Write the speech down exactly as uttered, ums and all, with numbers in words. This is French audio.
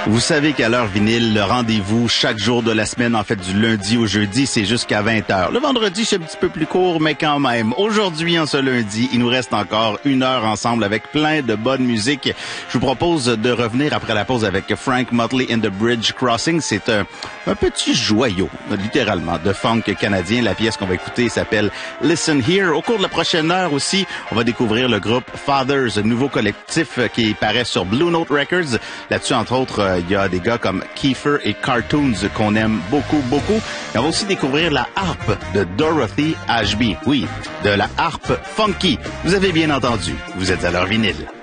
Vous savez qu'à l'heure vinyle, le rendez-vous chaque jour de la semaine, en fait du lundi au jeudi, c'est jusqu'à vingt heures. Le vendredi, c'est un petit peu plus court, mais quand même. Aujourd'hui, en ce lundi, il nous reste encore une heure ensemble avec plein de bonne musique. Je vous propose de revenir après la pause avec Frank Motley and the Bridge Crossing. C'est un, un petit joyau, littéralement, de funk canadien. La pièce qu'on va écouter s'appelle Listen Here. Au cours de la prochaine heure aussi, on va découvrir le groupe Fathers, un nouveau collectif qui paraît sur Blue Note Records. Là-dessus, entre autres, il y a des gars comme Kiefer et Cartoons qu'on aime beaucoup, beaucoup. Et on va aussi découvrir la harpe de Dorothy Ashby. Oui, de la harpe funky. Vous avez bien entendu. Vous êtes à l'heure vinyle.